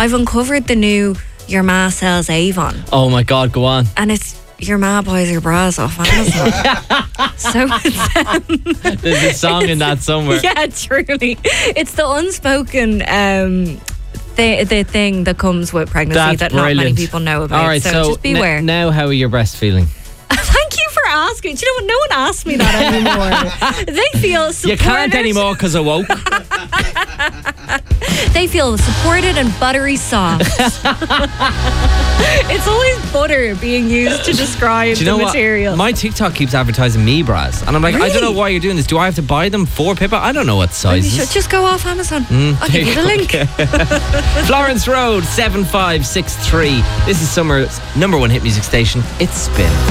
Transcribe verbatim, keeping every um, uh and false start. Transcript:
I've uncovered the new Your Ma Sells Avon. Oh my God, go on. And it's Your Ma Buys Her Bras off Amazon. So it's, um, There's a song in that somewhere. yeah, truly. It's the unspoken um, the, the thing that comes with pregnancy That's that brilliant. not many people know about. All right, so, so just beware. n- now how are your breasts feeling? Thank you for asking. Do you know what? No one asks me that anymore. They feel supported. You can't anymore because I woke. They feel supported and buttery soft. It's always butter being used to describe Do you know the what? material. My TikTok keeps advertising me bras, and I'm like, I don't know Really? why you're doing this. Do I have to buy them for Pippa? I don't know what You sizes. should just go off Amazon. I'll there give you the you link. Florence Road seven five six three. This is Summer's number one hit music station. It's Spin.